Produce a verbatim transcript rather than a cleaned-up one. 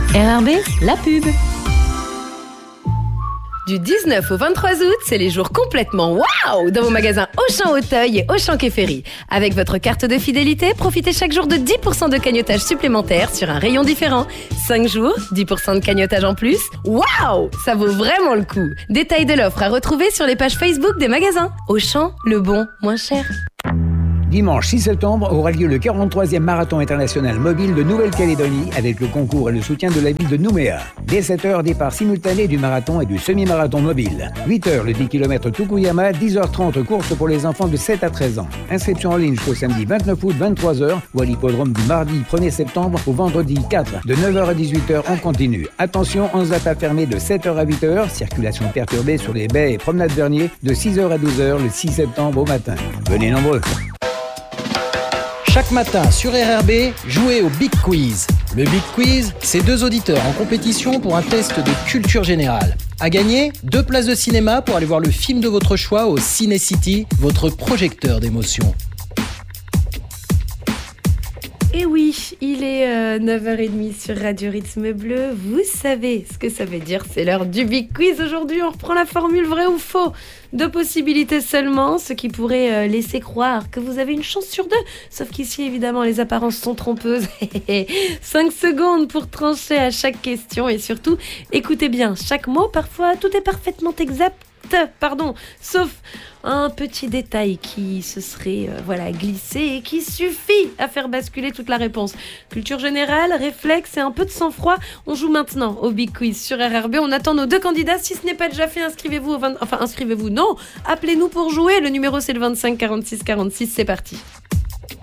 R R B, la pub. Du dix-neuf au vingt-trois août, c'est les jours complètement waouh dans vos magasins Auchan Auteuil et Auchan Quai Ferry. Avec votre carte de fidélité, profitez chaque jour de dix pour cent de cagnotage supplémentaire sur un rayon différent. cinq jours, dix pour cent de cagnotage en plus. Waouh, ça vaut vraiment le coup. Détails de l'offre à retrouver sur les pages Facebook des magasins. Auchan, le bon, moins cher. Dimanche six septembre aura lieu le quarante-troisième Marathon international mobile de Nouvelle-Calédonie avec le concours et le soutien de la ville de Nouméa. Dès sept heures, départ simultané du marathon et du semi-marathon mobile. huit heures, le dix kilomètres Tukuyama, dix heures trente, course pour les enfants de sept à treize ans. Inscription en ligne jusqu'au samedi vingt-neuf août, vingt-trois heures, ou à l'hippodrome du mardi premier septembre au vendredi quatre, de neuf heures à dix-huit heures en continu. Attention, Anzata fermé de sept heures à huit heures, circulation perturbée sur les baies et promenades Vernier de six heures à douze heures le six septembre au matin. Venez nombreux. Chaque matin sur R R B, jouez au Big Quiz. Le Big Quiz, c'est deux auditeurs en compétition pour un test de culture générale. À gagner, deux places de cinéma pour aller voir le film de votre choix au Ciné City, votre projecteur d'émotion. Et oui, il est euh, neuf heures trente sur Radio Rythme Bleu. Vous savez ce que ça veut dire, c'est l'heure du Big Quiz. Aujourd'hui, on reprend la formule vrai ou faux. Deux possibilités seulement, ce qui pourrait euh, laisser croire que vous avez une chance sur deux. Sauf qu'ici, évidemment, les apparences sont trompeuses. Cinq secondes pour trancher à chaque question et surtout, écoutez bien chaque mot. Parfois, tout est parfaitement exact. Pardon, sauf un petit détail qui se serait euh, voilà, glissé et qui suffit à faire basculer toute la réponse. Culture générale, réflexe et un peu de sang-froid. On joue maintenant au Big Quiz sur R R B. On attend nos deux candidats. Si ce n'est pas déjà fait, inscrivez-vous au vingt... Enfin, inscrivez-vous, non. Appelez-nous pour jouer. Le numéro, c'est le vingt-cinq quarante-six quarante-six. C'est parti.